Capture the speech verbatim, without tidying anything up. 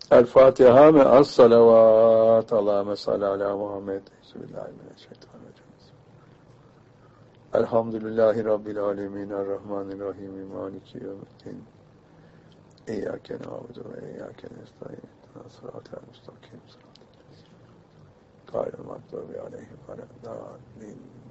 El Fatiha ve as salavat. Allahümme salli ala Muhammed. Bismillahirrahmanirrahim. Elhamdülillahi Rabbil alemin. Errahmanirrahim. Maliki yevmiddin. İyyâke na'budu ve iyyâke nestaîn. Sıratel mustakim. Gayril mağdubi aleyhim ve lâddâllîn.